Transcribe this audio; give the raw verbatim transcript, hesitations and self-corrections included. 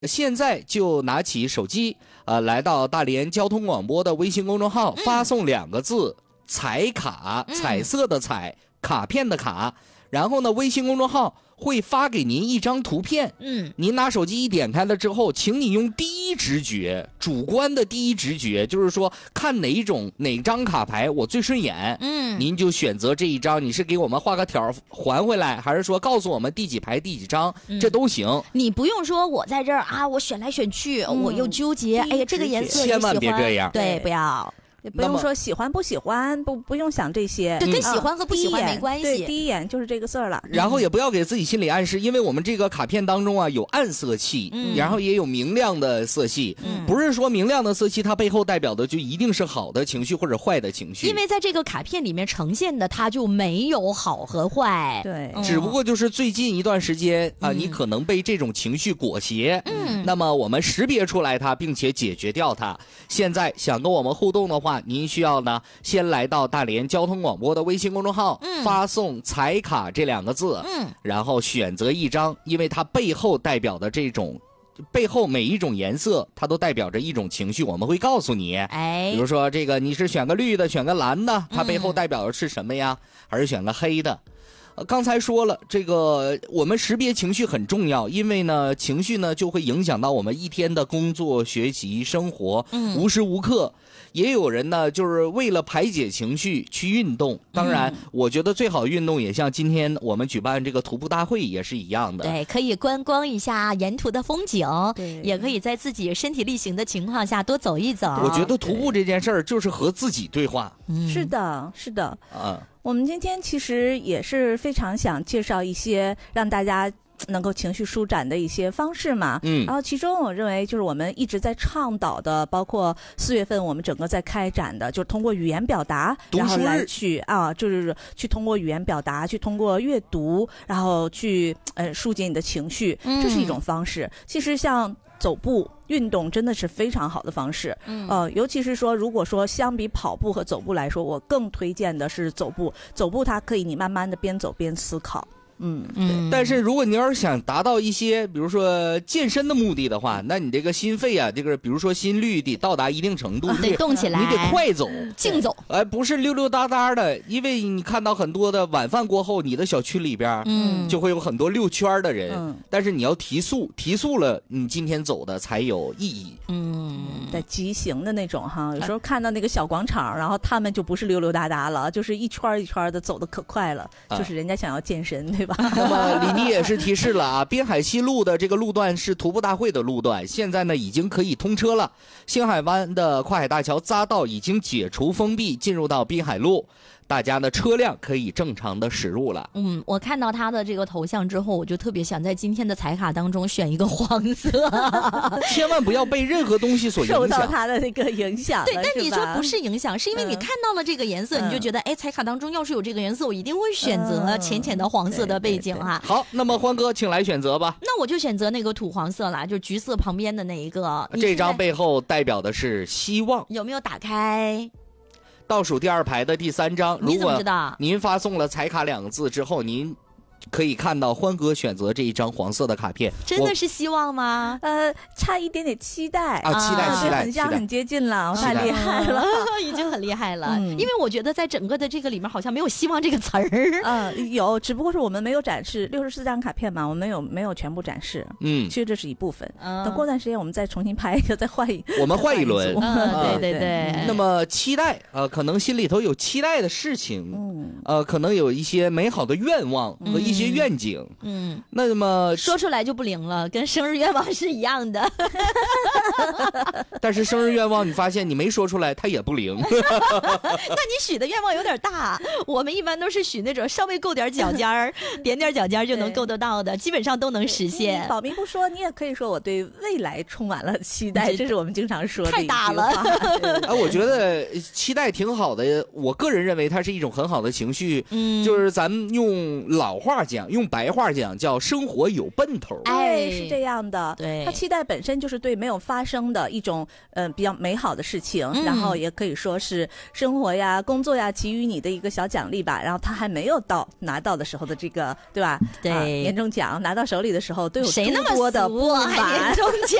现在就拿起手机，呃，来到大连交通广播的微信公众号，嗯、发送两个字“彩卡”，彩色的彩，卡片的卡。然后呢，微信公众号会发给您一张图片，嗯，您拿手机一点开了之后，请你用第一直觉，主观的第一直觉，就是说看哪一种哪张卡牌我最顺眼，嗯，您就选择这一张。你是给我们画个条还回来，还是说告诉我们第几排第几张，嗯、这都行。 你不用说我在这儿啊，我选来选去，嗯、我又纠结，哎呀，这个颜色千万别这样， 对，不要。 也不用说喜欢不喜欢，不不用想这些， 对，跟喜欢和不喜欢没关系。 对，第一眼就是这个色儿了。 然后也不要给自己心理暗示，因为我们这个卡片当中啊有暗色系，嗯、然后也有明亮的色系，嗯、不是说明亮的色系它背后代表的就一定是好的情绪或者坏的情绪。 因为在这个卡片里面呈现的它就没有好和坏， 对， 嗯、只不过就是最近一段时间啊，嗯、你可能被这种情绪裹挟，嗯，那么我们识别出来它，并且解决掉它。现在想跟我们互动的话，您需要呢。先来到大连交通广播的微信公众号，嗯、发送彩卡这两个字，嗯、然后选择一张，因为它背后代表的这种背后每一种颜色它都代表着一种情绪，我们会告诉你，哎，比如说这个你是选个绿的选个蓝的，它背后代表的是什么呀，嗯、还是选个黑的。呃，刚才说了，这个我们识别情绪很重要，因为呢，情绪呢就会影响到我们一天的工作、学习、生活，嗯、无时无刻。也有人呢，就是为了排解情绪去运动。当然，嗯、我觉得最好运动也像今天我们举办这个徒步大会也是一样的。 对，可以观光一下沿途的风景，也可以在自己身体力行的情况下多走一走。 我觉得徒步这件事儿就是和自己对话。 嗯、是的，是的。啊，我们今天其实也是非常想介绍一些让大家能够情绪舒展的一些方式嘛，嗯，然后其中我认为就是我们一直在倡导的，包括四月份我们整个在开展的，就是通过语言表达，然后来去啊，就是去通过语言表达，去通过阅读，然后去呃疏解你的情绪，这是一种方式。嗯、其实像走步运动真的是非常好的方式，嗯，呃，尤其是说，如果说相比跑步和走步来说，我更推荐的是走步。走步它可以你慢慢的边走边思考。嗯嗯，但是如果你要是想达到一些，比如说健身的目的的话，那你这个心肺啊，这个比如说心率得到达一定程度， 啊、得动起来， 你得快走、 竞走， 哎，不是溜溜达达的，因为你看到很多的晚饭过后，你的小区里边，嗯，就会有很多溜圈的人，嗯，但是你要提速，提速了，你今天走的才有意义， 嗯，在急行的那种哈，有时候看到那个小广场，然后他们就不是溜溜达达了，就是一圈一圈的走的可快了，啊、就是人家想要健身，对吧？ 那么李妮也是提示了啊，滨海西路的这个路段是徒步大会的路段，现在呢已经可以通车了。星海湾的跨海大桥匝道已经解除封闭，进入到滨海路，大家的车辆可以正常的驶入了。 嗯，我看到他的这个头像之后，我就特别想在今天的彩卡当中选一个黄色， 千万不要被任何东西所影响， 受到他的那个影响。 对，但你说不是影响，是因为你看到了这个颜色，嗯、你就觉得，哎，彩卡当中要是有这个颜色，我一定会选择浅浅的黄色的背景哈。 嗯、好，那么欢哥，请来选择吧。 那我就选择那个土黄色啦，就橘色旁边的那一个。 这张背后代表的是希望。 有没有打开？ 倒数第二排的第三张， 你怎么知道？ 您发送了彩卡两个字之后，您可以看到欢哥选择这一张黄色的卡片。 真的是希望吗？ 呃，差一点点期待啊，期待期待， 很像很接近了，太厉害了， 已经很厉害了。嗯、因为我觉得在整个的这个里面好像没有希望这个词儿。 嗯，有，只不过是我们没有展示六十四张卡片嘛，我们有没有全部展示？嗯，其实这是一部分。嗯、等过段时间我们再重新拍一个，再换一， 我们换一轮。 嗯、对对对。 那么期待呃，可能心里头有期待的事情，嗯，呃，可能有一些美好的愿望和一些愿景。嗯，那么说出来就不灵了，跟生日愿望是一样的。 但是生日愿望你发现你没说出来，它也不灵。 那你许的愿望有点大，我们一般都是许那种稍微够点脚尖儿，点点脚尖儿就能够得到的，基本上都能实现。 保密不说，你也可以说我对未来充满了期待，这是我们经常说的。 太大了。 啊，我觉得期待挺好的，我个人认为它是一种很好的情绪。嗯，就是咱们用老话讲。 讲，用白话讲叫生活有奔头。 哎，是这样的。 对， 他期待本身就是对没有发生的一种嗯、呃、比较美好的事情、嗯，然后也可以说是生活呀、工作呀给予你的一个小奖励吧。然后他还没有到拿到的时候的这个，对吧？ 对， 啊、年终奖拿到手里的时候都有谁那么多的不满。 年终奖